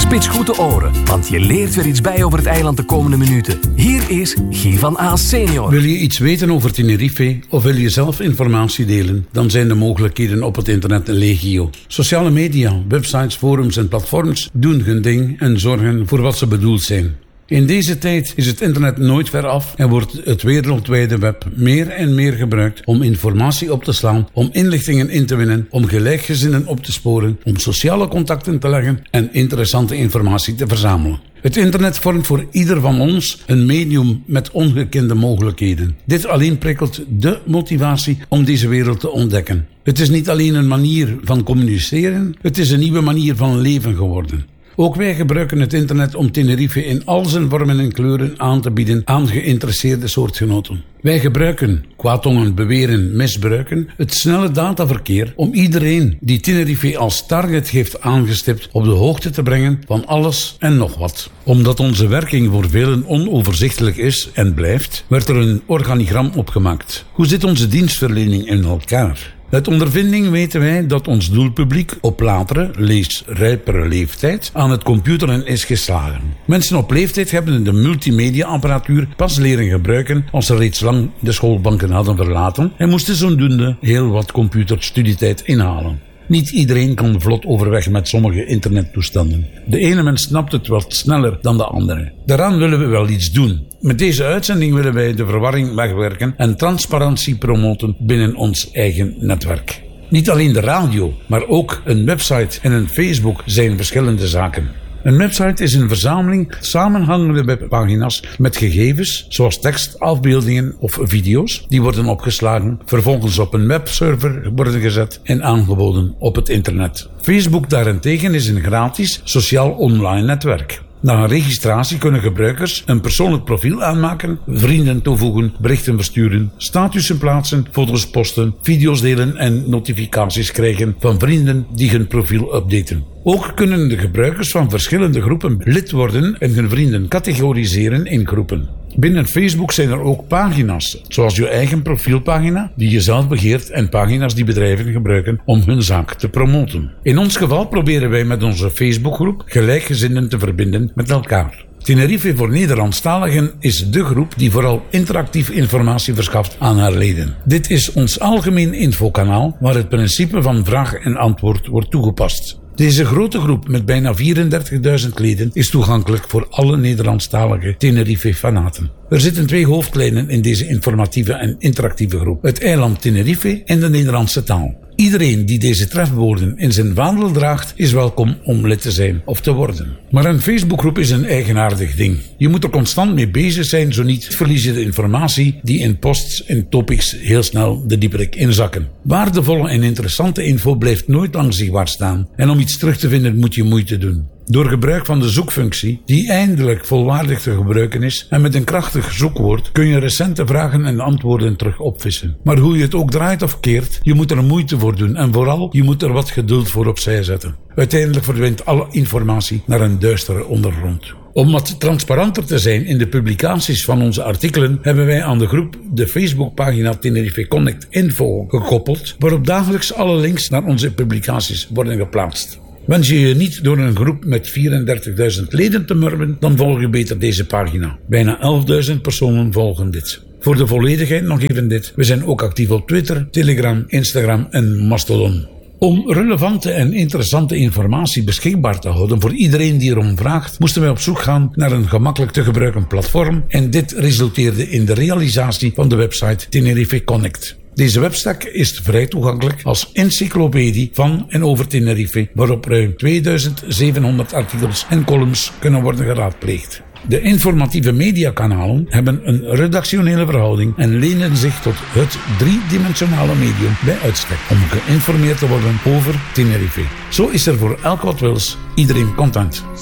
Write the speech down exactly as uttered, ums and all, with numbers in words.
Spits goed de oren, want je leert weer iets bij over het eiland de komende minuten. Hier is Guy van Aas senior. Wil je iets weten over Tenerife of wil je zelf informatie delen? Dan zijn de mogelijkheden op het internet legio. Sociale media, websites, forums en platforms doen hun ding en zorgen voor wat ze bedoeld zijn. In deze tijd is het internet nooit ver af en wordt het wereldwijde web meer en meer gebruikt om informatie op te slaan, om inlichtingen in te winnen, om gelijkgezinden op te sporen, om sociale contacten te leggen en interessante informatie te verzamelen. Het internet vormt voor ieder van ons een medium met ongekende mogelijkheden. Dit alleen prikkelt de motivatie om deze wereld te ontdekken. Het is niet alleen een manier van communiceren, het is een nieuwe manier van leven geworden. Ook wij gebruiken het internet om Tenerife in al zijn vormen en kleuren aan te bieden aan geïnteresseerde soortgenoten. Wij gebruiken, kwaadtongen beweren misbruiken, het snelle dataverkeer om iedereen die Tenerife als target heeft aangestipt op de hoogte te brengen van alles en nog wat. Omdat onze werking voor velen onoverzichtelijk is en blijft, werd er een organigram opgemaakt. Hoe zit onze dienstverlening in elkaar? Uit ondervinding weten wij dat ons doelpubliek op latere, lees rijpere leeftijd aan het computeren is geslagen. Mensen op leeftijd hebben de multimedia-apparatuur pas leren gebruiken als ze reeds lang de schoolbanken hadden verlaten en moesten zodoende heel wat computerstudietijd inhalen. Niet iedereen kan vlot overweg met sommige internettoestanden. De ene mens snapt het wat sneller dan de andere. Daaraan willen we wel iets doen. Met deze uitzending willen wij de verwarring wegwerken en transparantie promoten binnen ons eigen netwerk. Niet alleen de radio, maar ook een website en een Facebook zijn verschillende zaken. Een website is een verzameling samenhangende webpagina's met gegevens, zoals tekst, afbeeldingen of video's, die worden opgeslagen, vervolgens op een webserver worden gezet en aangeboden op het internet. Facebook daarentegen is een gratis sociaal online netwerk. Na een registratie kunnen gebruikers een persoonlijk profiel aanmaken, vrienden toevoegen, berichten versturen, statussen plaatsen, foto's posten, video's delen en notificaties krijgen van vrienden die hun profiel updaten. Ook kunnen de gebruikers van verschillende groepen lid worden en hun vrienden categoriseren in groepen. Binnen Facebook zijn er ook pagina's, zoals je eigen profielpagina die je zelf begeert en pagina's die bedrijven gebruiken om hun zaak te promoten. In ons geval proberen wij met onze Facebookgroep gelijkgezinden te verbinden met elkaar. Tenerife voor Nederlandstaligen is de groep die vooral interactief informatie verschaft aan haar leden. Dit is ons algemeen infokanaal waar het principe van vraag en antwoord wordt toegepast. Deze grote groep met bijna vierendertigduizend leden is toegankelijk voor alle Nederlandstalige Tenerife-fanaten. Er zitten twee hoofdlijnen in deze informatieve en interactieve groep. Het eiland Tenerife en de Nederlandse taal. Iedereen die deze trefwoorden in zijn vaandel draagt is welkom om lid te zijn of te worden. Maar een Facebookgroep is een eigenaardig ding. Je moet er constant mee bezig zijn, zo niet verlies je de informatie die in posts en topics heel snel de dieperik inzakken. Waardevolle en interessante info blijft nooit lang zichtbaar staan en om iets terug te vinden moet je moeite doen. Door gebruik van de zoekfunctie, die eindelijk volwaardig te gebruiken is en met een krachtig zoekwoord, kun je recente vragen en antwoorden terug opvissen. Maar hoe je het ook draait of keert, je moet er moeite voor doen en vooral, je moet er wat geduld voor opzij zetten. Uiteindelijk verdwijnt alle informatie naar een duistere ondergrond. Om wat transparanter te zijn in de publicaties van onze artikelen hebben wij aan de groep de Facebookpagina Tenerife Connect Info gekoppeld, waarop dagelijks alle links naar onze publicaties worden geplaatst. Wens je je niet door een groep met vierendertigduizend leden te murwen, dan volg je beter deze pagina. Bijna elfduizend personen volgen dit. Voor de volledigheid nog even dit. We zijn ook actief op Twitter, Telegram, Instagram en Mastodon. Om relevante en interessante informatie beschikbaar te houden voor iedereen die erom vraagt, moesten wij op zoek gaan naar een gemakkelijk te gebruiken platform en dit resulteerde in de realisatie van de website Tenerife Connect. Deze webstack is vrij toegankelijk als encyclopedie van en over Tenerife, waarop ruim tweeduizend zevenhonderd artikels en columns kunnen worden geraadpleegd. De informatieve mediakanalen hebben een redactionele verhouding en lenen zich tot het driedimensionale medium bij uitstek om geïnformeerd te worden over Tenerife. Zo is er voor elk wat wils iedereen content.